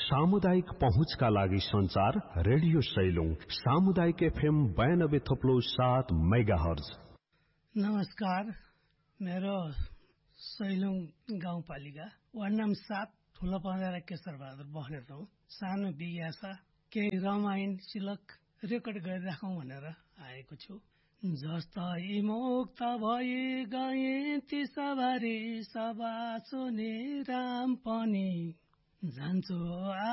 सामुदायिक पहुँचका लागि संचार रेडियो सैलुङ सामुदायिक FM 92.7 मेगाहर्ज। नमस्कार, मेरो सैलुङ गाउँपालिका वार्ड नम्बर 7 ठुलो पँधेरा केशरबहादुर बस्नेत हौ। सानो जिज्ञासा केही रामायण शिलक रेकर्ड गरिराखौँ भनेर आएको छु। जस्तै मुक्त भए गए ती सवारी सभा सुने राम पनि जान्छु